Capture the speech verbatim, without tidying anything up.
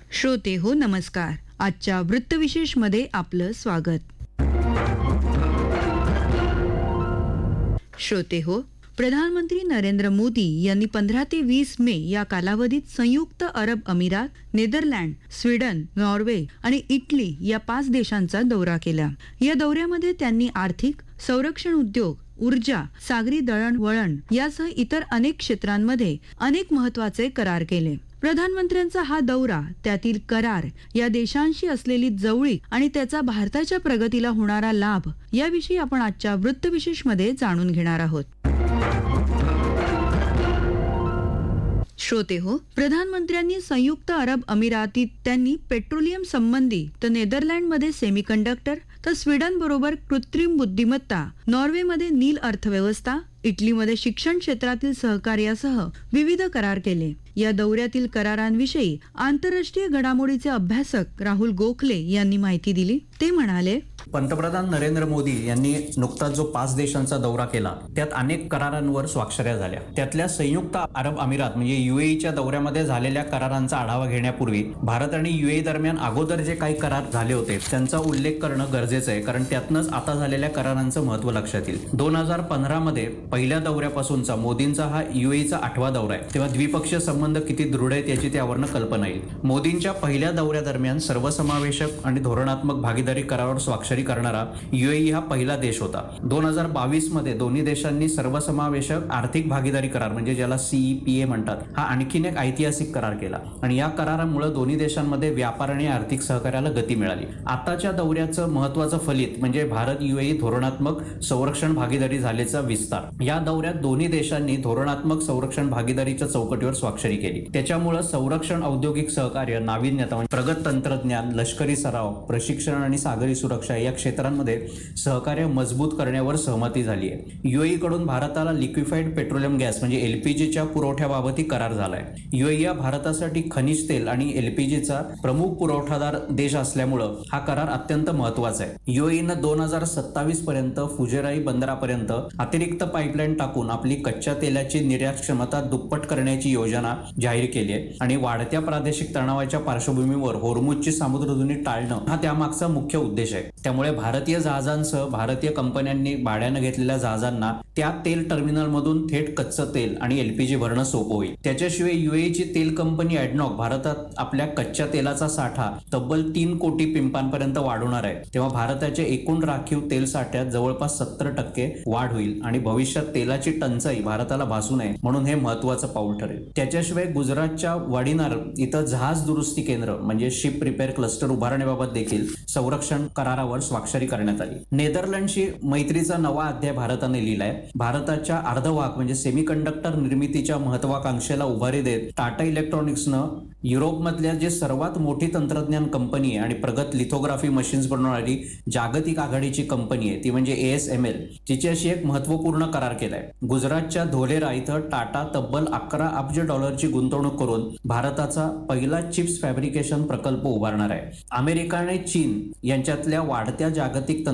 श्रोते हो नमस्कार. आजच्या वृत्तविशेष मध्ये आपलं स्वागत. श्रोते हो, प्रधानमंत्री नरेंद्र मोदी यांनी पंधरा ते वीस मे या कालावधीत संयुक्त अरब अमिरात, नेदरलँड, स्वीडन, नॉर्वे आणि इटली या पाच देशांचा दौरा केला. या दौऱ्यामध्ये त्यांनी आर्थिक, संरक्षण उद्योग, ऊर्जा, सागरी दळणवळण यासह इतर अनेक क्षेत्रांमध्ये अनेक महत्त्वाचे करार केले. प्रधानमंत्र्यांचा हा दौरा, त्यातील करार, या देशांशी असलेली जवळीक आणि त्याचा भारताच्या प्रगतीला होणारा लाभ याविषयी आपण आजच्या वृत्तविशेष मध्ये जाणून घेणार आहोत. श्रोते हो, प्रधानमंत्र्यांनी संयुक्त अरब अमिरातीत त्यांनी पेट्रोलियम संबंधी, तर नेदरलँडमध्ये सेमीकंडक्टर, तर स्वीडन बरोबर कृत्रिम बुद्धिमत्ता, नॉर्वेमध्ये नील अर्थव्यवस्था, इटलीमध्ये शिक्षण क्षेत्रातील सहकार्यासह विविध करार केले. या दौऱ्यातील करारांविषयी आंतरराष्ट्रीय घडामोडीचे अभ्यासक राहुल गोखले यांनी माहिती दिली. ते म्हणाले, पंतप्रधान नरेंद्र मोदी यांनी नुकताच जो पाच देशांचा दौरा केला त्यात अनेक करारांवर स्वाक्षऱ्या झाल्या. त्यातल्या संयुक्त अरब अमिरात म्हणजे युएईच्या दौऱ्यामध्ये झालेल्या करारांचा आढावा घेण्यापूर्वी भारत आणि युएई दरम्यान अगोदर जे काही करार झाले होते त्यांचा उल्लेख करणं गरजेचं आहे, कारण त्यातनंच आता झालेल्या करारांचं महत्व लक्षात येईल. दोन हजार पंधरा मध्ये पहिल्या दौऱ्यापासूनचा मोदींचा हा युएईचा आठवा दौरा आहे, तेव्हा द्विपक्षीय संबंध किती दृढ आहेत याची त्यावरनं कल्पना येईल. मोदींच्या पहिल्या दौऱ्यादरम्यान सर्वसमावेशक आणि धोरणात्मक भागीदारी करारावर स्वाक्षरी करणारा युएई हा पहिला देश होता. दोन हजार बावीस मध्ये दोन्ही देशांनी सर्वसमावेशक आर्थिक भागीदारी करार म्हणजे ज्याला सीईपीए म्हणतात हा आणखीन एक ऐतिहासिक करार केला आणि या करारामुळे दोन्ही देशांमध्ये व्यापार आणि आर्थिक सहकार्याला गती मिळाली. आताच्या दौऱ्याचं महत्वाचं फलित म्हणजे भारत युएई धोरणात्मक संरक्षण भागीदारी झाल्याचा विस्तार. या दौऱ्यात दोन्ही देशांनी धोरणात्मक संरक्षण भागीदारीच्या चौकटीवर स्वाक्षरी केली. त्याच्यामुळे संरक्षण, औद्योगिक सहकार्य, नाविन्यता म्हणजे प्रगत तंत्रज्ञान, लष्करी सराव, प्रशिक्षण आणि सागरी सुरक्षा या क्षेत्रांमध्ये सहकार्य मजबूत करण्यावर सहमती झाली आहे. युएई कडून भारताला लिक्विफाईड पेट्रोलियम गॅस म्हणजे एलपीजीच्या पुरवठ्याबाबतही करार झालाय. युएई हा भारतासाठी खनिज तेल आणि एलपीजीचा प्रमुख पुरवठादार देश असल्यामुळे हा करार अत्यंत महत्वाचा आहे. युएईनं दोन हजार सत्तावीस पर्यंत फुजेराई बंदरापर्यंत अतिरिक्त पाईपलाईन टाकून आपली कच्च्या तेलाची निर्यात क्षमता दुप्पट करण्याची योजना जाहीर केली आहे आणि वाढत्या प्रादेशिक तणावाच्या पार्श्वभूमीवर होर्मुझची सामुद्रधुनी टाळणं हा त्यामागचा मुख्य उद्देश आहे. त्यामुळे भारतीय जहाजांसह भारतीय कंपन्यांनी भाड्यानं घेतलेल्या जहाजांना त्या तेल टर्मिनलमधून थेट कच्चं तेल आणि एलपीजी भरणं सोपं होईल. त्याच्याशिवाय युएईची तेल कंपनी ॲडनॉक भारतात आपल्या कच्च्या तेलाचा साठा तब्बल तीन कोटी पिंपांपर्यंत वाढवणार आहे. तेव्हा भारताच्या एकूण राखीव तेल साठ्यात जवळपास सत्तर टक्के वाढ होईल आणि भविष्यात तेलाची टंचाई भारताला भासू नये म्हणून हे महत्वाचं पाऊल ठरेल. त्याच्याशिवाय गुजरातच्या वाडीनार इथं जहाज दुरुस्ती केंद्र म्हणजे शिप रिपेअर क्लस्टर उभारण्याबाबत देखील संरक्षण करारावर स्वाक्षरी करण्यात आली. नेदरलँडशी मैत्रीचा नवा अध्याय भारताने लिहिलाय. भारताच्या अर्धवाहक म्हणजे सेमीकंडक्टर निर्मितीच्या महत्वाकांक्षेला उभारी देत टाटा इलेक्ट्रॉनिक्सनं युरोपमधल्या जे सर्वात मोठी तंत्रज्ञान कंपनी आहे आणि प्रगत लिथोग्राफी मशीन्स बनवणारी जागतिक आघाडीची कंपनी आहे ती म्हणजे एएसएमएल तिच्याशी एक महत्वपूर्ण करार केलाय. गुजरातच्या धोलेरा इथं टाटा तब्बल अकरा अब्ज डॉलरची गुंतवणूक करून भारताचा पहिला चिप्स फॅब्रिकेशन प्रकल्प उभारणार आहे. अमेरिका आणि चीन यांच्यातल्या वाढत्या जागतिक